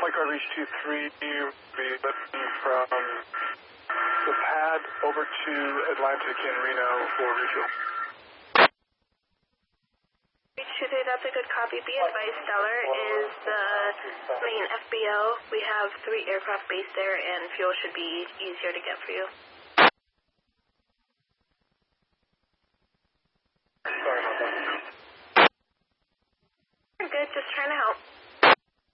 Flight Car Reach 23, be lifting from the pad over to Atlantic and Reno for refuel. Reach 23, that's a good copy. Be advised, Stellar is the main FBO. We have 3 aircraft based there, and fuel should be easier to get for you. Sorry about that. You're good, just trying to help.